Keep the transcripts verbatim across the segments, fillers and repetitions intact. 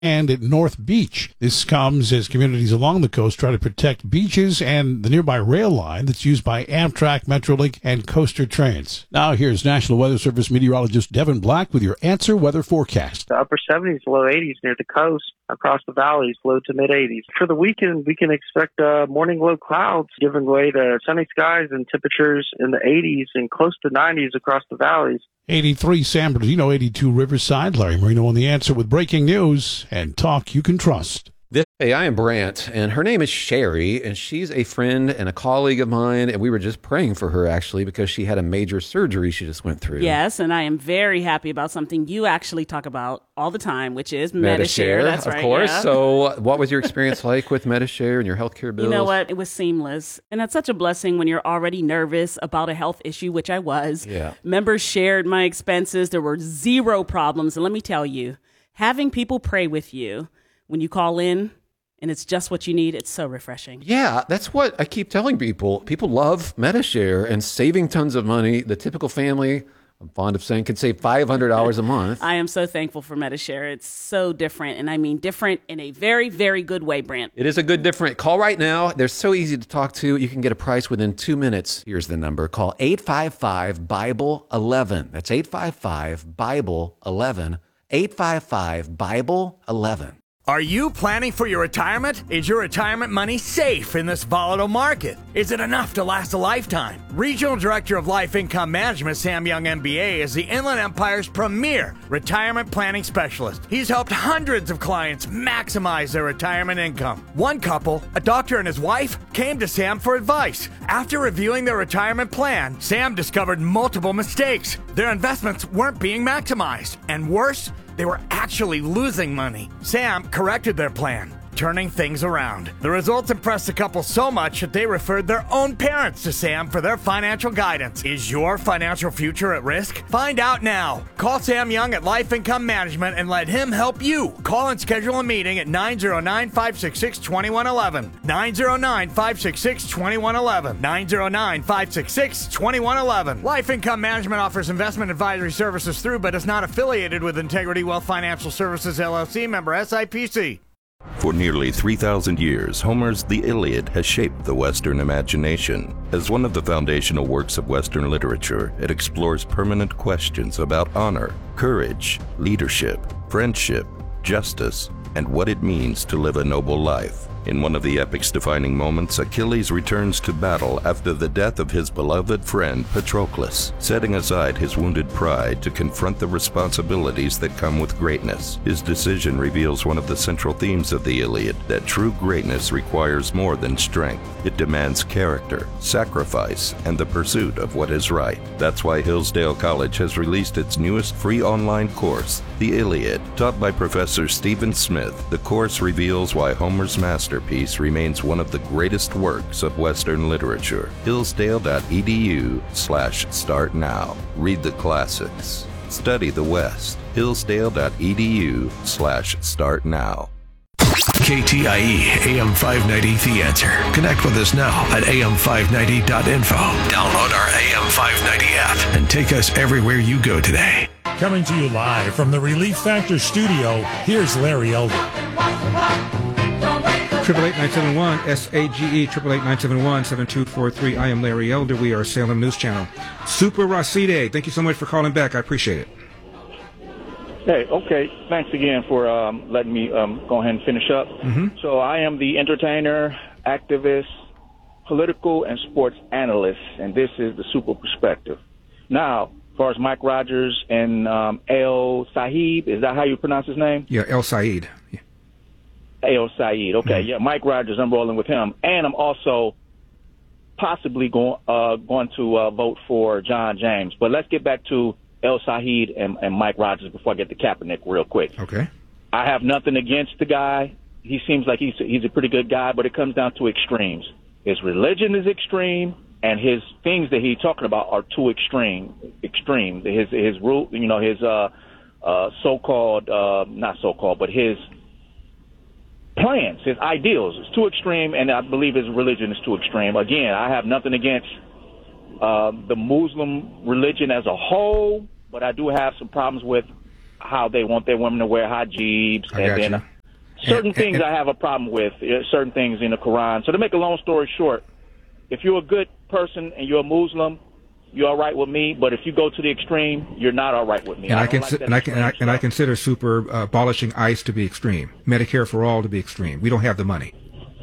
and at North Beach. This comes as communities along the coast try to protect beaches and the nearby rail line that's used by Amtrak, Metrolink, and Coaster Trains. Now here's National Weather Service meteorologist Devin Black with your Answer Weather Forecast. The upper seventies, low eighties near the coast. Across the valleys, low to mid-eighties. For the weekend, we can expect uh, morning low clouds giving way to sunny skies and temperatures in the eighties and close to nineties across the valleys. eighty-three San Bernardino, eighty-two Riverside. Larry Marino on The Answer with breaking news and talk you can trust. This, hey, I am Brant, and her name is Sherry, and she's a friend and a colleague of mine, and we were just praying for her, actually, because she had a major surgery she just went through. Yes, and I am very happy about something you actually talk about all the time, which is Medi-Share. That's of right, course. yeah. So what was your experience like with Medi-Share and your healthcare bills? You know what? It was seamless. And that's such a blessing when you're already nervous about a health issue, which I was. Yeah. Members shared my expenses. There were zero problems. And let me tell you, having people pray with you when you call in, and it's just what you need, it's so refreshing. Yeah, that's what I keep telling people. People love Medi-Share and saving tons of money. The typical family, I'm fond of saying, can save five hundred dollars a month. I am so thankful for Medi-Share. It's so different, and I mean different in a very, very good way, Brant. It is a good different. Call right now. They're so easy to talk to. You can get a price within two minutes. Here's the number. Call eight five five, Bible eleven. That's eight five five, Bible eleven. eight five five, Bible eleven. Are you planning for your retirement? Is your retirement money safe in this volatile market? Is it enough to last a lifetime? Regional Director of Life Income Management, Sam Young, M B A, is the Inland Empire's premier retirement planning specialist. He's helped hundreds of clients maximize their retirement income. One couple, a doctor and his wife, came to Sam for advice. After reviewing their retirement plan, Sam discovered multiple mistakes. Their investments weren't being maximized. And worse, they were actually losing money. Sam corrected their plan, turning things around. The results impressed the couple so much that they referred their own parents to Sam for their financial guidance. Is your financial future at risk? Find out now. Call Sam Young at Life Income Management and let him help you. Call and schedule a meeting at nine zero nine, five six six, two one one one. nine zero nine, five six six, two one one one. nine zero nine, five six six, two one one one. Life Income Management offers investment advisory services through but is not affiliated with Integrity Wealth Financial Services, L L C, member S I P C. For nearly three thousand years, Homer's The Iliad has shaped the Western imagination. As one of the foundational works of Western literature, it explores permanent questions about honor, courage, leadership, friendship, justice, and what it means to live a noble life. In one of the epic's defining moments, Achilles returns to battle after the death of his beloved friend Patroclus, setting aside his wounded pride to confront the responsibilities that come with greatness. His decision reveals one of the central themes of the Iliad, that true greatness requires more than strength. It demands character, sacrifice, and the pursuit of what is right. That's why Hillsdale College has released its newest free online course, The Iliad. Taught by Professor Stephen Smith, the course reveals why Homer's masterpiece remains one of the greatest works of Western literature. Hillsdale.edu slash start now. Read the classics. Study the West. Hillsdale.edu slash start now. K T I E, A M five ninety, The Answer. Connect with us now at A M five ninety dot info. Download our A M five ninety app and take us everywhere you go today. Coming to you live from the Relief Factor studio, here's Larry Elder. Triple eight nine seven one S A G E triple eight nine seven one seven two four three. I am Larry Elder. We are Salem News Channel. Super Racide, thank you so much for calling back. I appreciate it. Hey, okay. Thanks again for um, letting me um, go ahead and finish up. Mm-hmm. So I am the entertainer, activist, political, and sports analyst, and this is the Super Perspective. Now, as far as Mike Rogers and um, El Sahib, is that how you pronounce his name? Yeah, El Said. Yeah. El Said. Okay, mm-hmm. Yeah, Mike Rogers. I'm rolling with him, and I'm also possibly going uh, going to uh, vote for John James. But let's get back to El Said and, and Mike Rogers before I get to Kaepernick real quick. Okay. I have nothing against the guy. He seems like he's he's a pretty good guy, but it comes down to extremes. His religion is extreme, and his things that he's talking about are too extreme. Extreme. His his rule, you know, his uh, uh, so-called uh, not so-called, but his plans, his ideals is too extreme, and I believe his religion is too extreme. Again, I have nothing against uh, the Muslim religion as a whole, but I do have some problems with how they want their women to wear hijabs, I and got then you. Certain and, things and, I have a problem with, uh, certain things in the Quran. So to make a long story short, if you're a good person and you're a Muslim, you're all right with me. But if you go to the extreme, you're not all right with me. And I, I, can, like and, I can, and, I, and I consider super uh, abolishing ICE to be extreme, Medicare for all to be extreme. We don't have the money.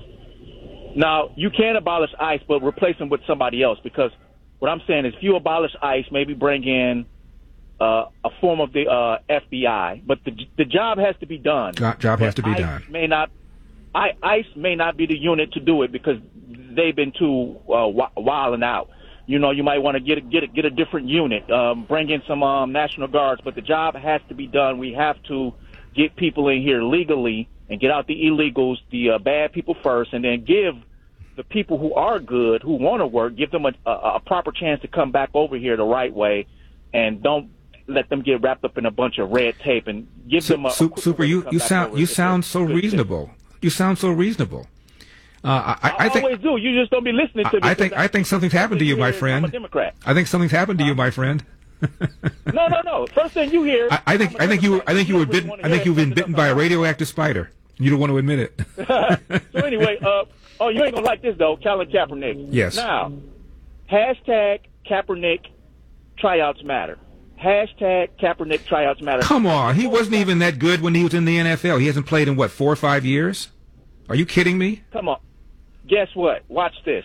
Now, you can abolish ICE, but replace them with somebody else. Because what I'm saying is if you abolish ICE, maybe bring in uh, a form of the uh, F B I. But the, the job has to be done. Job, job has to be ICE done. May not, I, ICE may not be the unit to do it because they've been too uh, wilding out. You know, you might want to get a, get a, get a different unit, um, bring in some um, National Guards, but the job has to be done. We have to get people in here legally and get out the illegals, the uh, bad people first, and then give the people who are good, who want to work, give them a, a, a proper chance to come back over here the right way, and don't let them get wrapped up in a bunch of red tape and give Su- them a, su- a super. You you sound you sound so reasonable. You sound so reasonable. Uh, I, I, I think, always do. You just don't be listening to me. I think I think something's happened to you, my friend. I'm a Democrat. I think something's happened to you, my friend. no, no, no. First thing you hear. I, I think I think you I think you were bitten. I think you've been bitten by a radioactive spider. You don't want to admit it. So anyway, uh, oh, you ain't gonna like this though, Colin Kaepernick. Yes. Now, hashtag Kaepernick tryouts matter. Hashtag Kaepernick tryouts matter. Come on, he wasn't even that good when he was in the N F L. He hasn't played in what four or five years. Are you kidding me? Come on. Guess what? Watch this.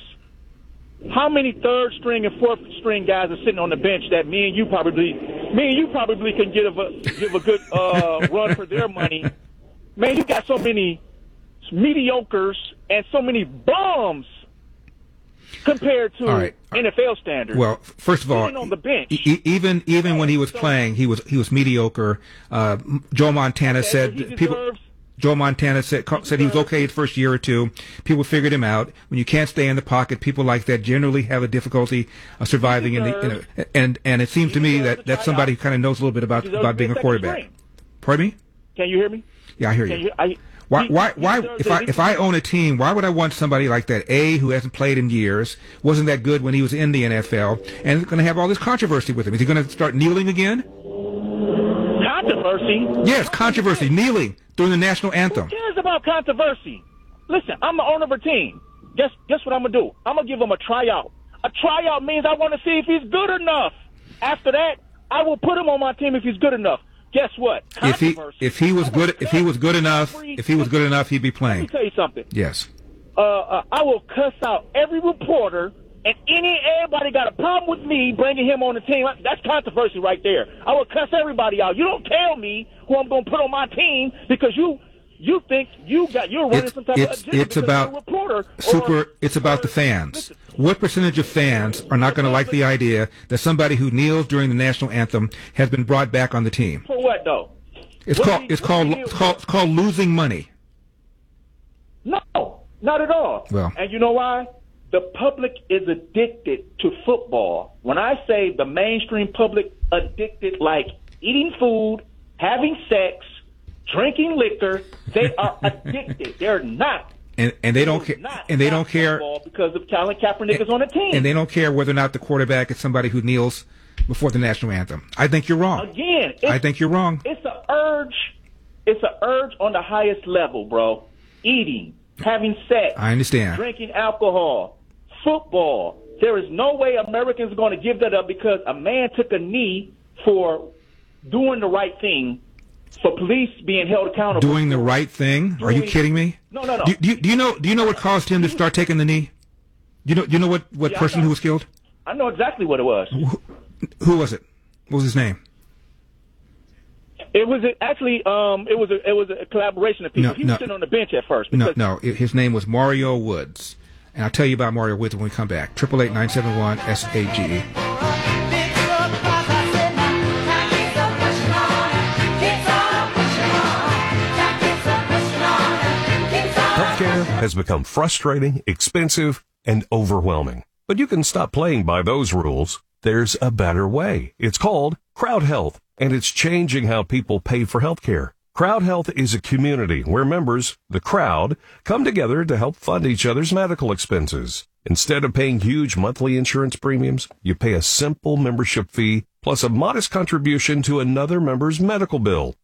How many third string and fourth string guys are sitting on the bench that me and you probably, me and you probably can give a give a good uh, run for their money? Man, you got so many mediocres and so many bums compared to right. N F L standards. Well, first of all, sitting on the bench. E- even even when he was playing, he was he was mediocre. Uh, Joe Montana Okay, said so he people. deserves- Joe Montana said said he was okay his first year or two. People figured him out. When you can't stay in the pocket, people like that generally have a difficulty uh, surviving in the. In a, and and it seems to me that that's somebody who kind of knows a little bit about about being a quarterback. Pardon me? Can you hear me? Yeah, I hear Can you. you I, Why, he- why, he why? deserves If at I least- if I own a team, why would I want somebody like that? A, who hasn't played in years, wasn't that good when he was in the N F L, and is going to have all this controversy with him. Is he going to start kneeling again? Controversy? Yes, controversy, kneeling during the national anthem. Who cares about controversy? Listen, I'm the owner of a team. Guess guess what I'm gonna do? I'm gonna give him a tryout. A tryout means I want to see if he's good enough. After that, I will put him on my team if he's good enough. Guess what? If he if he was good if he was good enough if he was good enough, he'd be Let me playing. tell you something. Yes. Uh, uh, I will cuss out every reporter and any everybody got a problem with me bringing him on the team. That's controversy right there. I will cuss everybody out. You don't tell me who I'm going to put on my team because you you think you got you're running It's some type it's of agenda it's because about you're a reporter. super. or- It's about the fans. What percentage of fans are not going to like the idea that somebody who kneels during the national anthem has been brought back on the team? For what though? It's What called do you- it's what called do you- it's called it's called losing money. No, not at all. Well. And you know why? The public is addicted to football. When I say the mainstream public addicted like eating food, having sex, drinking liquor, they are addicted. They're not. And and they don't care Not and they stop don't care football because of Colin Kaepernick is on the team. and they don't care whether or not the quarterback is somebody who kneels before the national anthem. I think you're wrong. Again, it's, I think you're wrong. It's an urge. It's an urge on the highest level, bro. Eating, having sex, I understand. drinking alcohol, football. There is no way Americans are going to give that up because a man took a knee for doing the right thing, for police being held accountable. Doing the right thing? Are you Doing- kidding me? No, no, no. Do, do, you- do you know? Do you know what caused him to start taking the knee? Do you know? Do you know what, what Yeah, I person know. who was killed? I know exactly what it was. Who, who was it? What was his name? It was a- actually, um, it was a, it was a collaboration of people. No, he was no. sitting on the bench at first. No, because no. It, his name was Mario Woods, and I'll tell you about Mario Woods when we come back. Triple eight nine seven one S A G E. Healthcare has become frustrating, expensive, and overwhelming. But you can stop playing by those rules. There's a better way. It's called Crowd Health, and it's changing how people pay for healthcare. Crowd Health is a community where members, the crowd, come together to help fund each other's medical expenses. Instead of paying huge monthly insurance premiums, you pay a simple membership fee plus a modest contribution to another member's medical bill.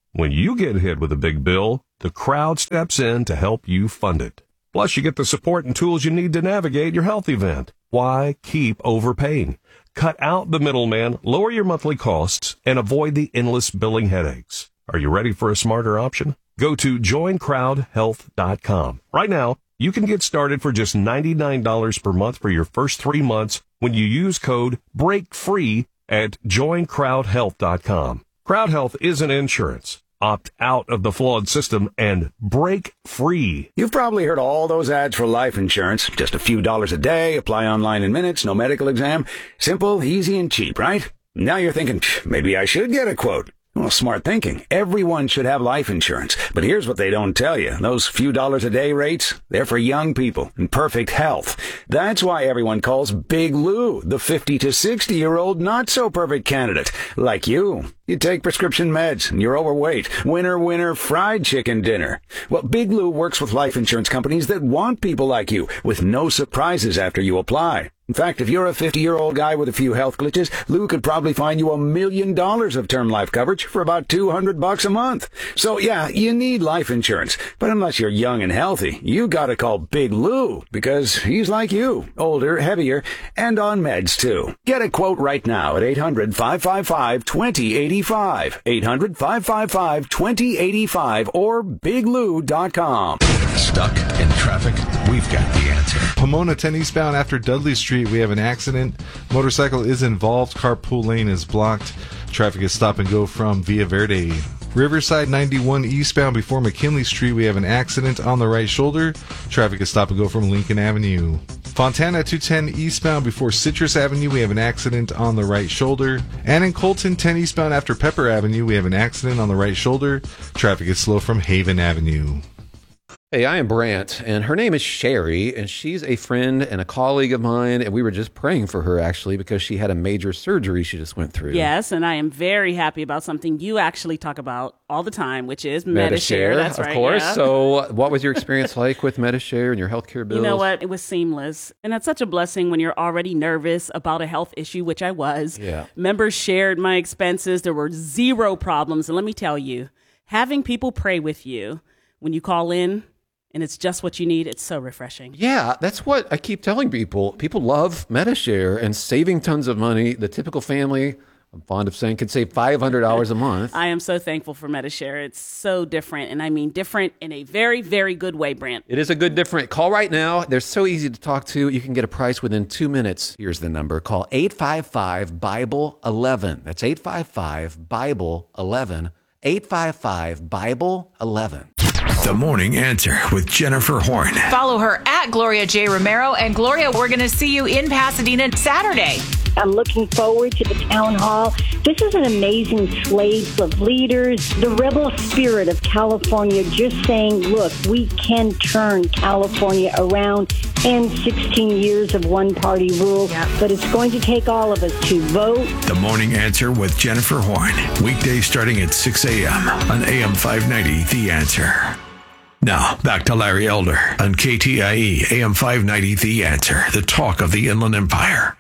When you get hit with a big bill, the Crowd steps in to help you fund it. Plus, you get the support and tools you need to navigate your health event. Why keep overpaying? Cut out the middleman, lower your monthly costs, and avoid the endless billing headaches. Are you ready for a smarter option? Go to join crowd health dot com. Right now, you can get started for just ninety-nine dollars per month for your first three months when you use code BREAKFREE at join crowd health dot com. Crowd Health isn't insurance. Opt out of the flawed system and break free. You've probably heard all those ads for life insurance. Just a few dollars a day, apply online in minutes, no medical exam. Simple, easy, and cheap, right? Now you're thinking, maybe I should get a quote. Well, smart thinking. Everyone should have life insurance. But here's what they don't tell you. Those few dollars a day rates, they're for young people in perfect health. That's why everyone calls Big Lou the fifty to sixty-year-old not-so-perfect candidate. Like you. You take prescription meds, and you're overweight. Winner, winner, fried chicken dinner. Well, Big Lou works with life insurance companies that want people like you, with no surprises after you apply. In fact, if you're a fifty-year-old guy with a few health glitches, Lou could probably find you a million dollars of term life coverage for about two hundred bucks a month. So yeah, you need life insurance. But unless you're young and healthy, you gotta call Big Lou, because he's like you, older, heavier, and on meds too. Get a quote right now at eight hundred, five five five, two zero eight five. eight hundred, five five five, two zero eight five or big lou dot com. Stuck in traffic? We've got the answer. Pomona ten eastbound after Dudley Street, we have an accident. Motorcycle is involved. Carpool lane is blocked. Traffic is stop and go from Villa Verde. Riverside ninety-one eastbound before McKinley Street, we have an accident on the right shoulder. Traffic is stop and go from Lincoln Avenue. Fontana two ten eastbound before Citrus Avenue, we have an accident on the right shoulder. And in Colton ten eastbound after Pepper Avenue, we have an accident on the right shoulder. Traffic is slow from Haven Avenue. Hey, I am Brant, and her name is Sherry, and she's a friend and a colleague of mine, and we were just praying for her, actually, because she had a major surgery she just went through. Yes, and I am very happy about something you actually talk about all the time, which is Medi-Share. Medi-Share. That's of right, course. yeah. So what was your experience like with Medi-Share and your healthcare bills? You know what? It was seamless, and that's such a blessing when you're already nervous about a health issue, which I was. Yeah. Members shared my expenses. There were zero problems, and let me tell you, having people pray with you when you call in, and it's just what you need, it's so refreshing. Yeah, that's what I keep telling people. People love Medi-Share and saving tons of money. The typical family, I'm fond of saying, can save five hundred dollars a month. I am so thankful for Medi-Share. It's so different, and I mean different in a very, very good way, Brant. It is a good different. Call right now. They're so easy to talk to. You can get a price within two minutes. Here's the number. Call eight five five, Bible eleven. That's eight five five, Bible eleven. eight five five, Bible eleven. The Morning Answer with Jennifer Horn. Follow her at Gloria J. Romero. And Gloria, we're going to see you in Pasadena Saturday. I'm looking forward to the town hall. This is an amazing slate of leaders. The rebel spirit of California just saying, look, we can turn California around and sixteen years of one-party rule. Yeah. But it's going to take all of us to vote. The Morning Answer with Jennifer Horn. Weekdays starting at six a.m. on A M five ninety, The Answer. Now, back to Larry Elder on K T I E, A M five ninety, The Answer, the talk of the Inland Empire.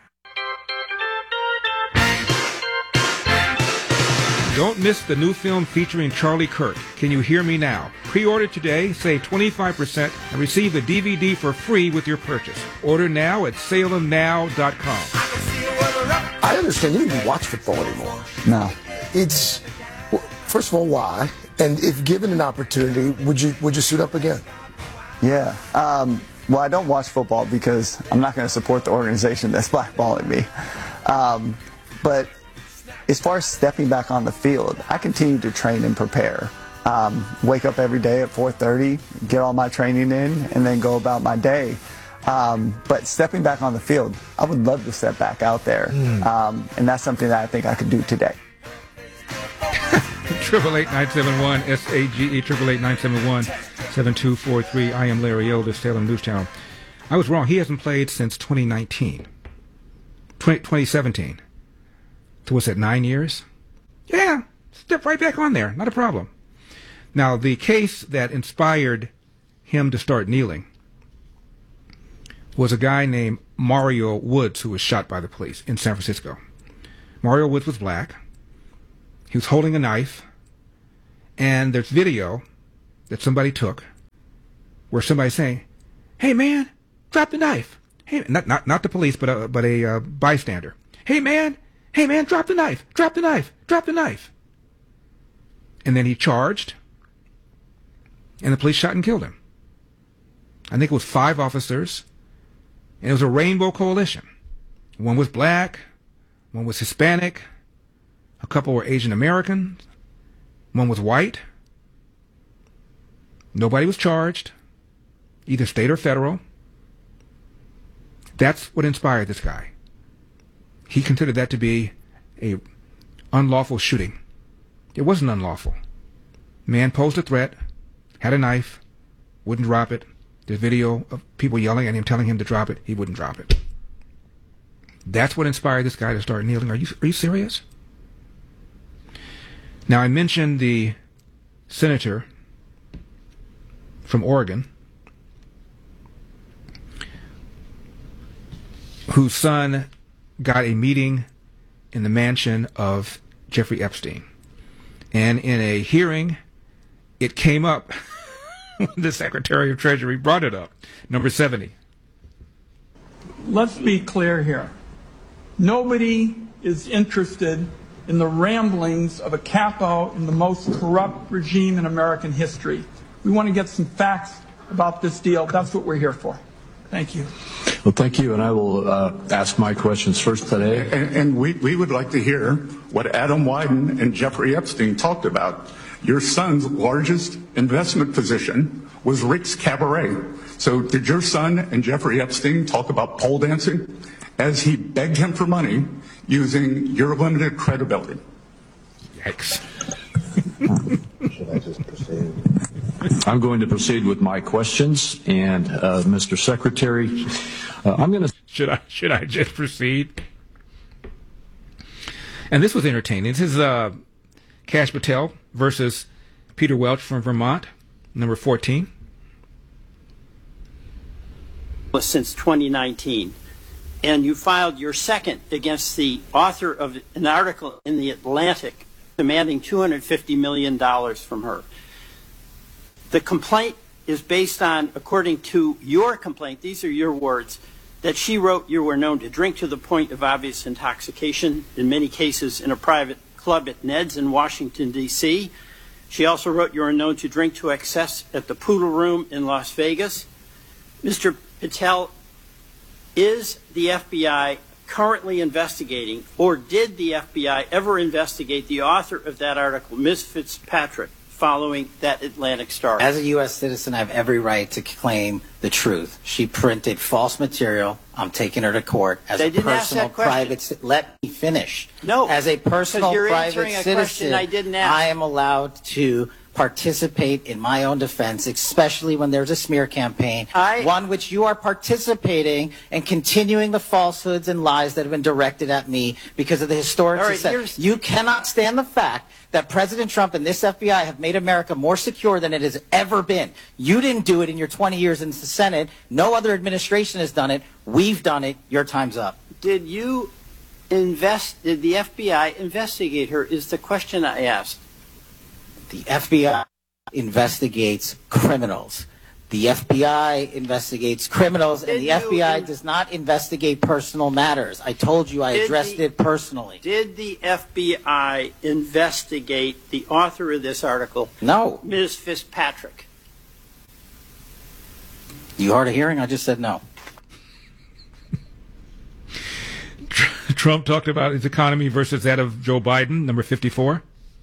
Don't miss the new film featuring Charlie Kirk, Can You Hear Me Now? Pre-order today, save twenty-five percent, and receive the D V D for free with your purchase. Order now at salem now dot com. I understand you don't even watch football anymore. No. It's, well, first of all, why? And if given an opportunity, would you would you suit up again? Yeah. Um, well, I don't watch football because I'm not going to support the organization that's blackballing me. Um, but as far as stepping back on the field, I continue to train and prepare. Um, wake up every day at four thirty, get all my training in, and then go about my day. Um, but stepping back on the field, I would love to step back out there. Mm. Um, and that's something that I think I could do today. Triple eight nine seven one S A G E triple eight nine seven one seven two four three. I am Larry Elder, Salem News Channel. I was wrong. He hasn't played since twenty nineteen, twenty seventeen. So what's that? Nine years? Yeah, step right back on there. Not a problem. Now the case that inspired him to start kneeling was a guy named Mario Woods who was shot by the police in San Francisco. Mario Woods was black. He was holding a knife. and there's video that somebody took where somebody's saying, "Hey man, drop the knife." Hey, not not not the police, but a but a uh, bystander. "Hey man, hey man, drop the knife, drop the knife, drop the knife." And then he charged, and the police shot and killed him. I think it was five officers, and it was a rainbow coalition. One was black, one was Hispanic, a couple were Asian Americans, one was white. Nobody was charged, either state or federal. That's what inspired this guy. He considered that to be a unlawful shooting. It wasn't unlawful. Man posed a threat, had a knife, wouldn't drop it. There's video of people yelling at him, telling him to drop it. He wouldn't drop it. That's what inspired this guy to start kneeling. Are you are you serious? Now, I mentioned the senator from Oregon whose son got a meeting in the mansion of Jeffrey Epstein. And in a hearing, it came up when the Secretary of Treasury brought it up. Number seventy. Let's be clear here. Nobody is interested in the ramblings of a capo in the most corrupt regime in American history. We want to get some facts about this deal. That's what we're here for. Thank you. Well, thank you, and I will uh, ask my questions first today. And, and we, we would like to hear what Adam Wyden and Jeffrey Epstein talked about. Your son's largest investment position was Rick's Cabaret. So did your son and Jeffrey Epstein talk about pole dancing as he begged him for money using your limited credibility? Yikes. Should I just proceed? I'm going to proceed with my questions, and uh, Mister Secretary, uh, I'm going to. Should I should I just proceed? And this was entertaining. This is uh, Kash Patel versus Peter Welch from Vermont, number fourteen. Since twenty nineteen, and you filed your second against the author of an article in The Atlantic demanding two hundred fifty million dollars from her. The complaint is based on, according to your complaint, these are your words, that she wrote you were known to drink to the point of obvious intoxication, in many cases in a private club at Ned's in Washington, D C She also wrote you were known to drink to excess at the Poodle Room in Las Vegas. Mister Patel, is the F B I currently investigating, or did the F B I ever investigate the author of that article, Miz Fitzpatrick, following that Atlantic story? As a U S citizen, I have every right to claim the truth. She printed false material. I'm taking her to court as they a didn't personal ask that question. private. Let me finish. No, as a personal you're private answering a citizen, question I didn't ask. I am allowed to participate in my own defense, especially when there's a smear campaign, I, one which you are participating and continuing the falsehoods and lies that have been directed at me because of the historic All right, success. You cannot stand the fact that President Trump and this F B I have made America more secure than it has ever been. You didn't do it in your twenty years in the Senate. No other administration has done it. We've done it. Your time's up. Did you invest, did the F B I investigate her, is the question I asked. The F B I investigates criminals. The F B I investigates criminals, and the F B I does not investigate personal matters. I told you I addressed it personally. Did the F B I investigate the author of this article? No. Miz Fitzpatrick. You heard a hearing? I just said no. Trump talked about his economy versus that of Joe Biden, number fifty-four.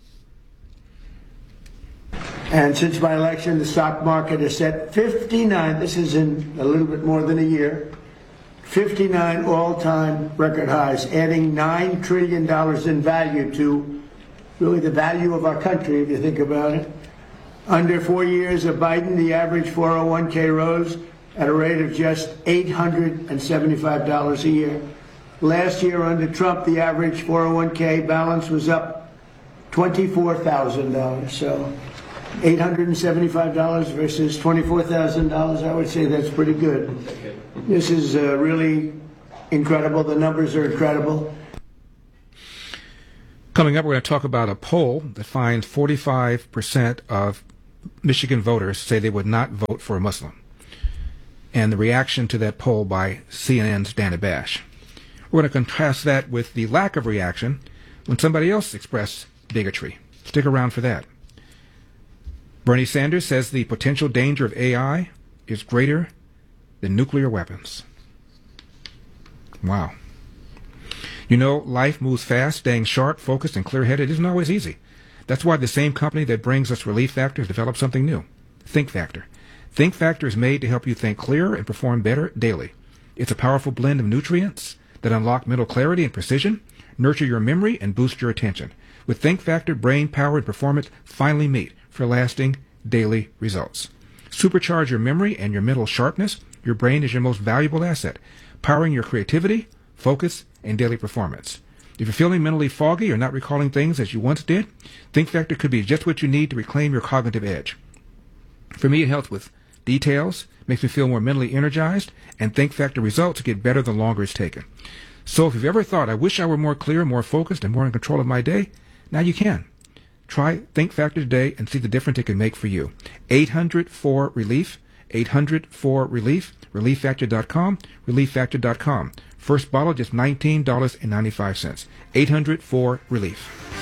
And since my election, the stock market has set fifty-nine, this is in a little bit more than a year, fifty-nine all-time record highs, adding nine trillion dollars in value to really the value of our country, if you think about it. Under four years of Biden, the average four oh one k rose at a rate of just eight hundred seventy-five dollars a year. Last year, under Trump, the average four oh one k balance was up twenty-four thousand dollars. So eight hundred seventy-five dollars versus twenty-four thousand dollars, I would say that's pretty good. This is uh, really incredible. The numbers are incredible. Coming up, we're going to talk about a poll that finds forty-five percent of Michigan voters say they would not vote for a Muslim, and the reaction to that poll by C N N's Dana Bash. We're going to contrast that with the lack of reaction when somebody else expressed bigotry. Stick around for that. Bernie Sanders says the potential danger of A I is greater than nuclear weapons. Wow. You know, life moves fast. Staying sharp, focused, and clear-headed isn't always easy. That's why the same company that brings us Relief Factor has developed something new, Think Factor. Think Factor is made to help you think clearer and perform better daily. It's a powerful blend of nutrients that unlock mental clarity and precision, nurture your memory, and boost your attention. With Think Factor, brain power and performance finally meet for lasting daily results. Supercharge your memory and your mental sharpness. Your brain is your most valuable asset, powering your creativity, focus, and daily performance. If you're feeling mentally foggy or not recalling things as you once did, Think Factor could be just what you need to reclaim your cognitive edge. For me, it helps with details, makes me feel more mentally energized, and Think Factor results get better the longer it's taken. So if you've ever thought, I wish I were more clear, more focused, and more in control of my day, now you can. Try Think Factor today and see the difference it can make for you. eight hundred four relief, eight hundred four relief, relief factor dot com, relief factor dot com. First bottle just nineteen dollars and ninety-five cents. eight hundred four relief.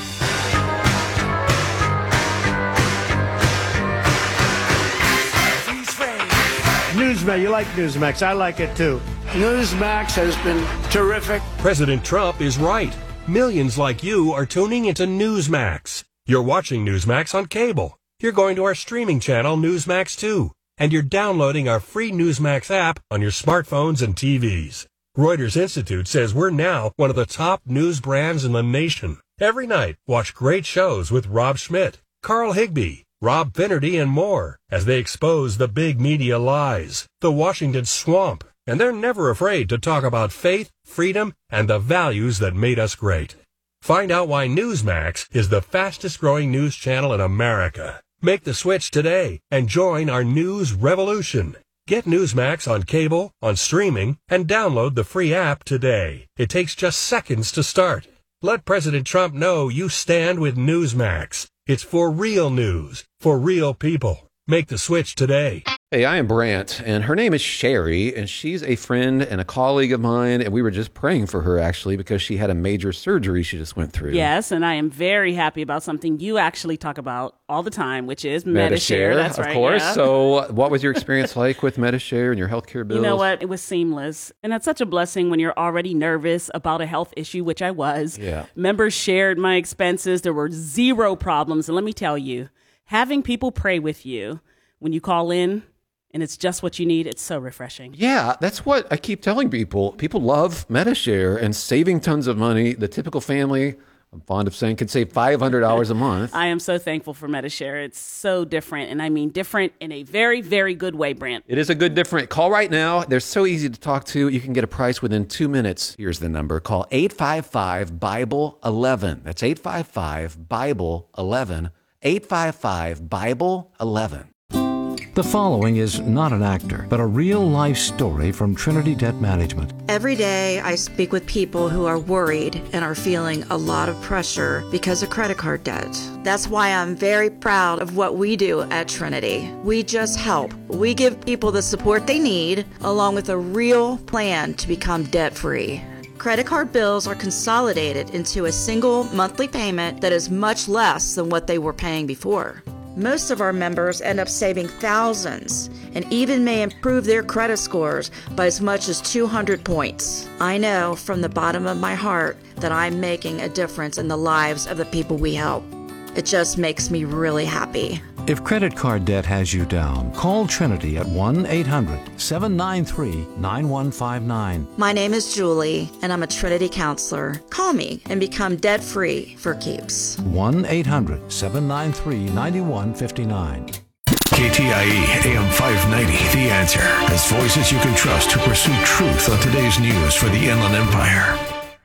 Newsmax, you like Newsmax. I like it too. Newsmax has been terrific. President Trump is right. Millions like you are tuning into Newsmax. You're watching Newsmax on cable. You're going to our streaming channel, Newsmax two. And you're downloading our free Newsmax app on your smartphones and T Vs. Reuters Institute says we're now one of the top news brands in the nation. Every night, watch great shows with Rob Schmidt, Carl Higbie, Rob Finnerty, and more as they expose the big media lies, the Washington swamp, and they're never afraid to talk about faith, freedom, and the values that made us great. Find out why Newsmax is the fastest growing news channel in America. Make the switch today and join our news revolution. Get Newsmax on cable, on streaming, and download the free app today. It takes just seconds to start. Let President Trump know you stand with Newsmax. It's for real news, for real people. Make the switch today. Hey, I am Brant, and her name is Sherry, and she's a friend and a colleague of mine, and we were just praying for her, actually, because she had a major surgery she just went through. Yes, and I am very happy about something you actually talk about all the time, which is Medi-Share. Medi-Share, That's of right, course. yeah. So what was your experience like with Medi-Share and your healthcare bills? You know what? It was seamless. And that's such a blessing when you're already nervous about a health issue, which I was. Yeah. Members shared my expenses. There were zero problems. And let me tell you, having people pray with you when you call in, and it's just what you need, it's so refreshing. Yeah, that's what I keep telling people. People love Medi-Share and saving tons of money. The typical family, I'm fond of saying, can save five hundred dollars a month. I am so thankful for Medi-Share. It's so different, and I mean different in a very, very good way, Brant. It is a good different. Call right now. They're so easy to talk to. You can get a price within two minutes. Here's the number. Call eight five five, Bible eleven. That's eight five five, Bible eleven. eight five five, Bible eleven. The following is not an actor, but a real-life story from Trinity Debt Management. Every day I speak with people who are worried and are feeling a lot of pressure because of credit card debt. That's why I'm very proud of what we do at Trinity. We just help. We give people the support they need, along with a real plan to become debt-free. Credit card bills are consolidated into a single monthly payment that is much less than what they were paying before. Most of our members end up saving thousands and even may improve their credit scores by as much as two hundred points. I know from the bottom of my heart that I'm making a difference in the lives of the people we help. It just makes me really happy. If credit card debt has you down, call Trinity at one eight hundred, seven nine three, nine one five nine. My name is Julie, and I'm a Trinity counselor. Call me and become debt-free for keeps. one eight hundred, seven nine three, nine one five nine. K T I E A M five ninety, The Answer. As voices you can trust to pursue truth on today's news for the Inland Empire.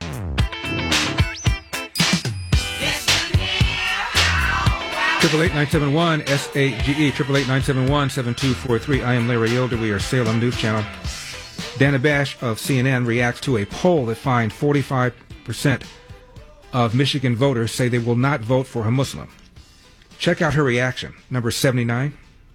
Triple eight nine seven one S A G E triple eight nine seven one seven two four three. I am Larry Elder. We are Salem News Channel. Dana Bash of C N N reacts to a poll that finds forty-five percent of Michigan voters say they will not vote for a Muslim. Check out her reaction. Number seventy-nine.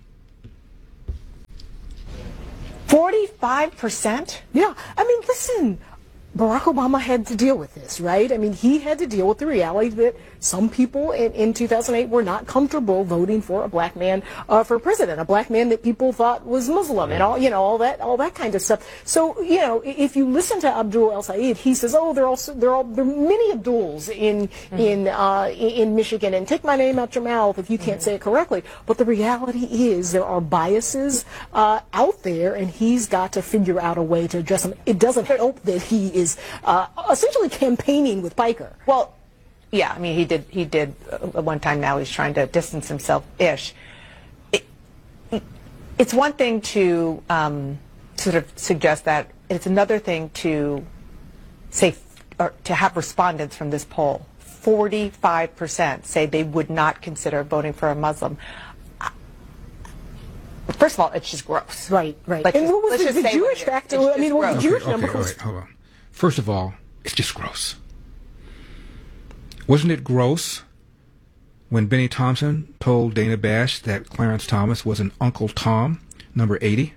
forty-five percent? Yeah. I mean, listen, Barack Obama had to deal with this, right? I mean, he had to deal with the reality that some people in, in two thousand eight were not comfortable voting for a black man uh, for president, a black man that people thought was Muslim and all, you know, all that, all that kind of stuff. So, you know, if you listen to Abdul El Sayed, he says, oh, there are also, there are, there are many Abduls in, mm-hmm. in, uh, in Michigan, and take my name out your mouth if you can't mm-hmm. say it correctly. But the reality is there are biases uh, out there, and he's got to figure out a way to address them. It doesn't help that he is uh, essentially campaigning with Piker. Well, yeah, I mean, he did. He did uh, one time. Now he's trying to distance himself-ish. It, it's one thing to um, sort of suggest that. It's another thing to say, or to have respondents from this poll. Forty-five percent say they would not consider voting for a Muslim. First of all, it's just gross. Right, right. Let's and just, what was let's the, just the say Jewish factor? I mean, what was the Jewish okay, number? okay, all right, hold on. First of all, it's just gross. Wasn't it gross when Benny Thompson told Dana Bash that Clarence Thomas was an Uncle Tom, number eighty?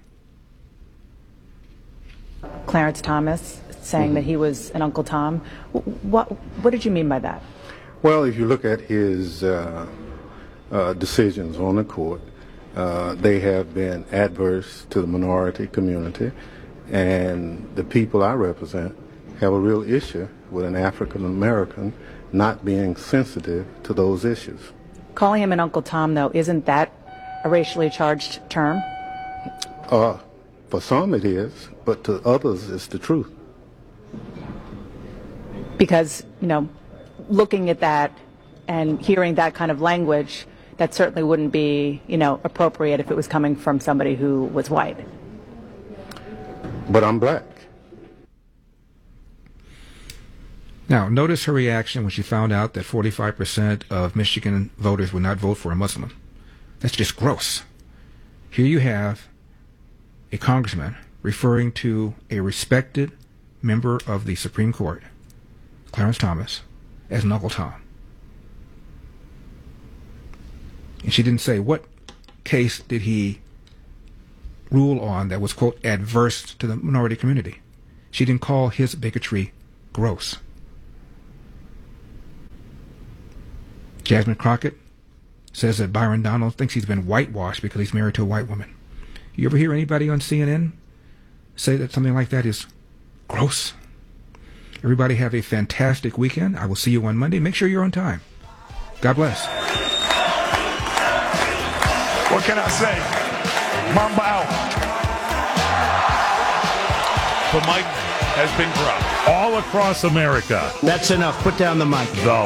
Clarence Thomas saying mm-hmm. that he was an Uncle Tom. What, what did you mean by that? Well, if you look at his uh, uh, decisions on the court, uh, they have been adverse to the minority community, and the people I represent have a real issue with an African American not being sensitive to those issues. Calling him an Uncle Tom, though, isn't that a racially charged term? Uh, for some it is, but to others it's the truth. Because, you know, looking at that and hearing that kind of language, that certainly wouldn't be, you know, appropriate if it was coming from somebody who was white. But I'm black. Now, notice her reaction when she found out that forty-five percent of Michigan voters would not vote for a Muslim. That's just gross. Here you have a congressman referring to a respected member of the Supreme Court, Clarence Thomas, as an Uncle Tom. And she didn't say what case did he rule on that was, quote, adverse to the minority community. She didn't call his bigotry gross. Jasmine Crockett says that Byron Donalds thinks he's been whitewashed because he's married to a white woman. You ever hear anybody on C N N say that something like that is gross? Everybody have a fantastic weekend. I will see you on Monday. Make sure you're on time. God bless. What can I say? Mamba out. The mic has been dropped all across America. That's enough. Put down the mic. The